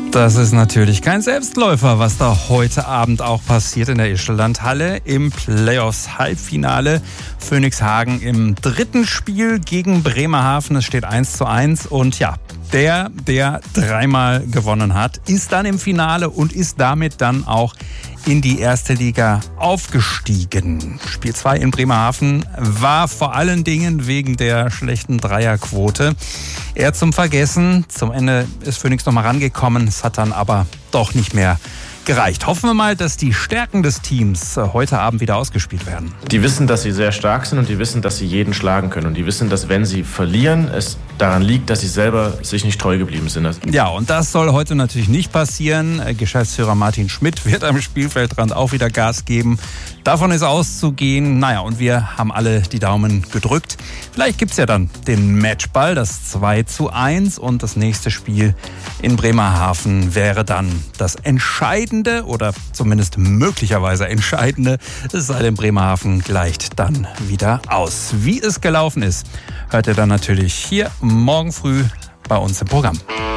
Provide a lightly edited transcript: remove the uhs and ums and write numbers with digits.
Das ist natürlich kein Selbstläufer, was da heute Abend auch passiert in der Ischllandhalle im Playoffs-Halbfinale. Phönix Hagen im dritten Spiel gegen Bremerhaven. Es steht 1:1 und ja, der dreimal gewonnen hat, ist dann im Finale und ist damit dann auch in die erste Liga aufgestiegen. Spiel 2 in Bremerhaven war vor allen Dingen wegen der schlechten Dreierquote eher zum Vergessen. Zum Ende ist Phönix noch mal rangekommen, es hat dann aber doch nicht mehr gereicht. Hoffen wir mal, dass die Stärken des Teams heute Abend wieder ausgespielt werden. Die wissen, dass sie sehr stark sind und die wissen, dass sie jeden schlagen können. Und die wissen, dass wenn sie verlieren, es daran liegt, dass sie selber sich nicht treu geblieben sind. Ja, und das soll heute natürlich nicht passieren. Geschäftsführer Martin Schmidt wird am Spielfeldrand auch wieder Gas geben. Davon ist auszugehen. Naja, und wir haben alle die Daumen gedrückt. Vielleicht gibt's ja dann den Matchball, das 2:1. Und das nächste Spiel in Bremerhaven wäre dann das entscheidende oder zumindest möglicherweise entscheidende. Es sei denn, Bremerhaven gleicht dann wieder aus. Wie es gelaufen ist, hört ihr dann natürlich hier morgen früh bei uns im Programm.